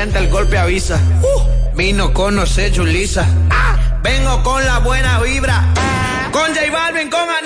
siente el golpe avisa. Vino con no sé, Julisa. Vengo con la buena vibra. Con J Balvin, con